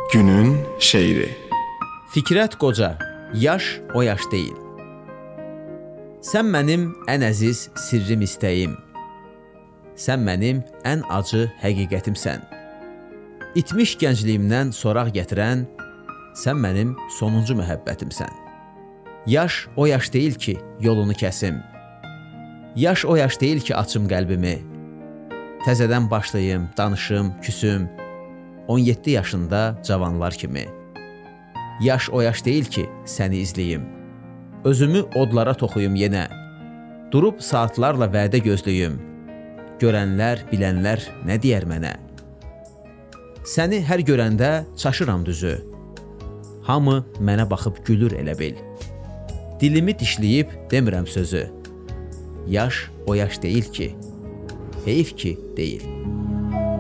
Günün şeiri. Fikrət qoca, yaş o yaş deyil. Sən mənim ən əziz sirrim istəyim. Sən mənim ən acı həqiqətimsən. İtmiş gəncliyimdən soraq gətirən, sən mənim sonuncu məhəbbətimsən. Yaş o yaş deyil ki, yolunu kəsim. Yaş o yaş deyil ki, açım qəlbimi. Təzədən başlayım, danışım, küsüm. 17 yaşında cavanlar kimi. Yaş o yaş deyil ki, səni izləyim. Özümü odlara toxuyum yenə. Durub saatlarla vədə gözləyim. Görənlər, bilənlər nə deyər mənə? Səni hər görəndə çaşıram düzü. Hamı mənə baxıb gülür elə bil. Dilimi dişləyib demirəm sözü. Yaş o yaş deyil ki, heyf ki deyil.